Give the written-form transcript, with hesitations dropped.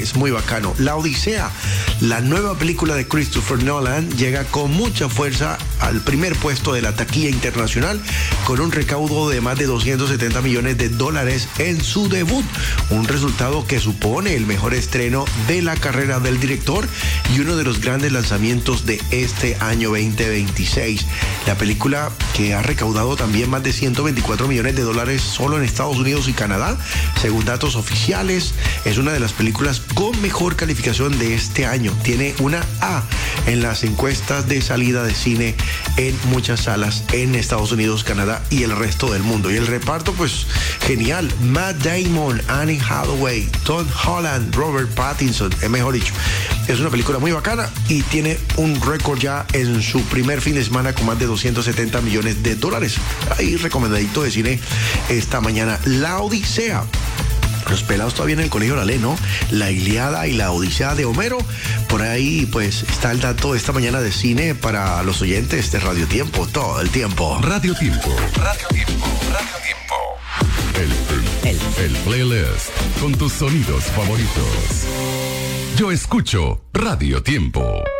es muy bacano. La Odisea, la nueva película de Christopher Nolan, llega con mucha fuerza al primer puesto de la taquilla internacional con un recaudo de más de $270 millones en su debut, un resultado que supone el mejor estreno de la carrera del director y uno de los grandes lanzamientos de este año 2026. La película, que ha recaudado también más de $124 millones solo en Estados Unidos y Canadá, según datos oficiales, es una de las películas con mejor calificación de este año. Tiene una A en las encuestas de salida de cine en muchas salas en Estados Unidos, Canadá y el resto del mundo. Y el reparto, pues genial: Matt Damon, Anne Hathaway, Tom Holland, Robert Pattinson, mejor dicho. Es una película muy bacana y tiene un récord ya en su primer fin de semana con más de $270 millones. Ahí recomendadito de cine esta mañana. La Odisea. Los pelados todavía en el colegio la leen, ¿no? La Ilíada y la Odisea de Homero. Por ahí, pues, está el dato esta mañana de cine para los oyentes de Radio Tiempo, todo el tiempo. Radio Tiempo. Radio Tiempo. Radio Tiempo. El playlist con tus sonidos favoritos. Yo escucho Radio Tiempo.